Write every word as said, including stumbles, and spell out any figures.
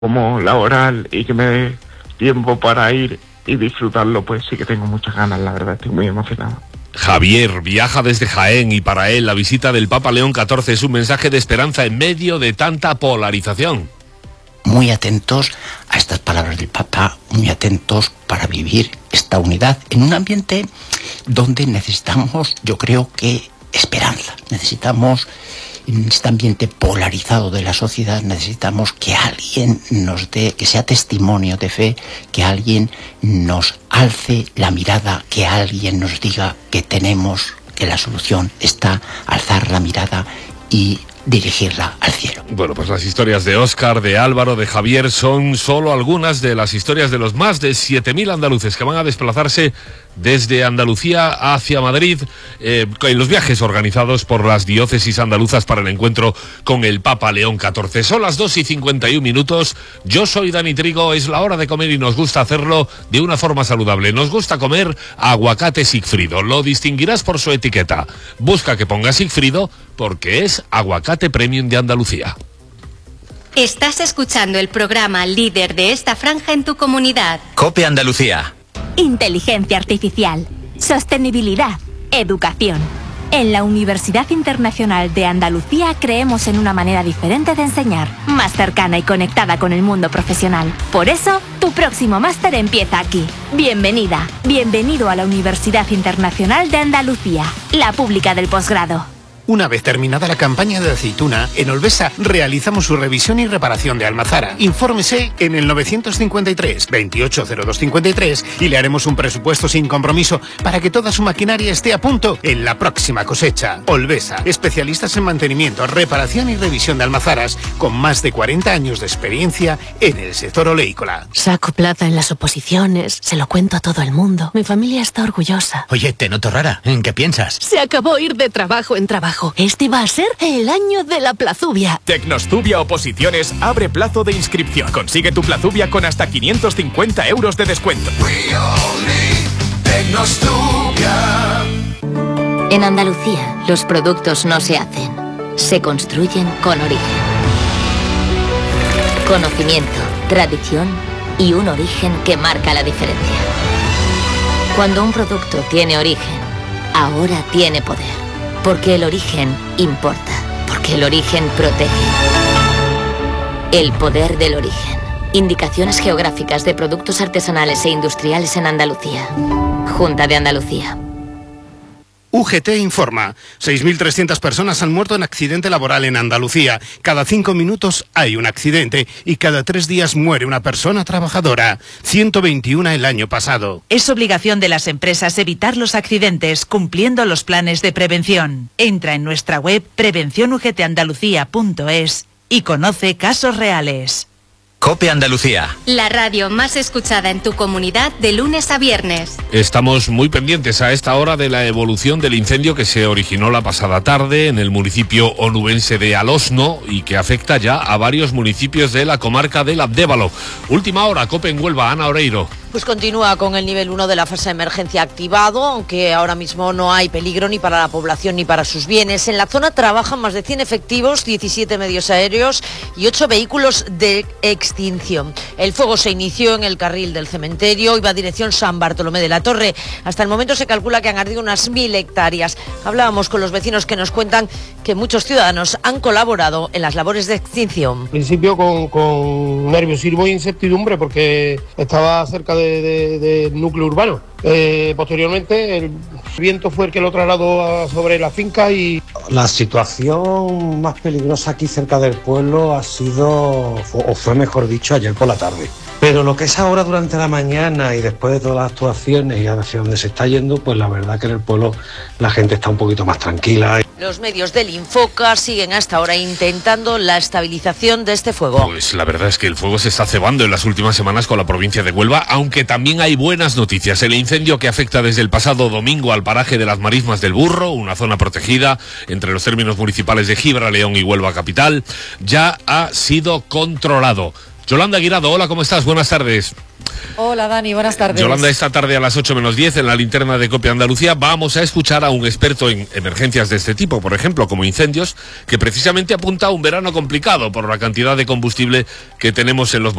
como laboral y que me dé tiempo para ir y disfrutarlo, pues sí que tengo muchas ganas, la verdad, estoy muy emocionado. Javier viaja desde Jaén y para él la visita del Papa León catorce es un mensaje de esperanza en medio de tanta polarización. Muy atentos a estas palabras del Papa, muy atentos para vivir esta unidad en un ambiente donde necesitamos, yo creo que, esperanza. Necesitamos, en este ambiente polarizado de la sociedad, necesitamos que alguien nos dé, que sea testimonio de fe, que alguien nos alce la mirada, que alguien nos diga que tenemos, que la solución está alzar la mirada y dirigirla al cielo. Bueno, pues las historias de Óscar, de Álvaro, de Javier son solo algunas de las historias de los más de siete mil andaluces que van a desplazarse desde Andalucía hacia Madrid eh, en los viajes organizados por las diócesis andaluzas para el encuentro con el Papa León catorce. Son las dos y cincuenta y un minutos. Yo soy Dani Trigo, es la hora de comer y nos gusta hacerlo de una forma saludable. Nos gusta comer aguacate Sigfrido. Lo distinguirás por su etiqueta. Busca que ponga Sigfrido porque es aguacate premium de Andalucía. Estás escuchando el programa líder de esta franja en tu comunidad. COPE Andalucía. Inteligencia artificial, sostenibilidad, educación. En la Universidad Internacional de Andalucía creemos en una manera diferente de enseñar, más cercana y conectada con el mundo profesional. Por eso, tu próximo máster empieza aquí. Bienvenida, bienvenido a la Universidad Internacional de Andalucía, la pública del posgrado. Una vez terminada la campaña de aceituna, en Olvesa realizamos su revisión y reparación de almazara. Infórmese en el novecientos cincuenta y tres, veintiocho cero dos cincuenta y tres y le haremos un presupuesto sin compromiso para que toda su maquinaria esté a punto en la próxima cosecha. Olvesa, especialistas en mantenimiento, reparación y revisión de almazaras, con más de cuarenta años de experiencia en el sector oleícola. Saco plaza en las oposiciones, se lo cuento a todo el mundo. Mi familia está orgullosa. Oye, te noto rara. ¿En qué piensas? Se acabó ir de trabajo en trabajo. Este va a ser el año de la plazubia. Tecnostubia Oposiciones abre plazo de inscripción. Consigue tu plazubia con hasta quinientos cincuenta euros de descuento. En Andalucía, los productos no se hacen, se construyen con origen. Conocimiento, tradición y un origen que marca la diferencia. Cuando un producto tiene origen, ahora tiene poder. Porque el origen importa, porque el origen protege. El poder del origen. Indicaciones geográficas de productos artesanales e industriales en Andalucía. Junta de Andalucía. U G T informa, seis mil trescientas personas han muerto en accidente laboral en Andalucía. Cada cinco minutos hay un accidente y cada tres días muere una persona trabajadora. ciento veintiuno el año pasado. Es obligación de las empresas evitar los accidentes cumpliendo los planes de prevención. Entra en nuestra web prevención u g t andalucía punto es y conoce casos reales. COPE Andalucía. La radio más escuchada en tu comunidad de lunes a viernes. Estamos muy pendientes a esta hora de la evolución del incendio que se originó la pasada tarde en el municipio onubense de Alosno y que afecta ya a varios municipios de la comarca del Abdévalo. Última hora, COPE en Huelva, Ana Oreiro. Pues continúa con el nivel uno de la fase de emergencia activado, aunque ahora mismo no hay peligro ni para la población ni para sus bienes. En la zona trabajan más de cien efectivos, diecisiete medios aéreos y ocho vehículos de extinción. El fuego se inició en el carril del cementerio, iba a dirección San Bartolomé de la Torre. Hasta el momento se calcula que han ardido unas mil hectáreas. Hablábamos con los vecinos que nos cuentan que muchos ciudadanos han colaborado en las labores de extinción. Al principio con, con nerviosismo e incertidumbre porque estaba cerca de del de, de núcleo urbano. Eh, posteriormente el viento fue el que lo trasladó sobre la finca y... La situación más peligrosa aquí cerca del pueblo ha sido, o fue mejor dicho, ayer por la tarde. Pero lo que es ahora durante la mañana y después de todas las actuaciones y hacia donde se está yendo, pues la verdad que en el pueblo la gente está un poquito más tranquila. Los medios del Infoca siguen hasta ahora intentando la estabilización de este fuego. Pues la verdad es que el fuego se está cebando en las últimas semanas con la provincia de Huelva, aunque también hay buenas noticias. El incendio que afecta desde el pasado domingo al paraje de las Marismas del Burro, una zona protegida entre los términos municipales de Gibra, León y Huelva capital, ya ha sido controlado. Yolanda Guirado, hola, ¿cómo estás? Buenas tardes. Hola Dani, buenas tardes. Yolanda, esta tarde a las ocho menos diez en la linterna de Cope Andalucía vamos a escuchar a un experto en emergencias de este tipo, por ejemplo, como incendios, que precisamente apunta a un verano complicado por la cantidad de combustible que tenemos en los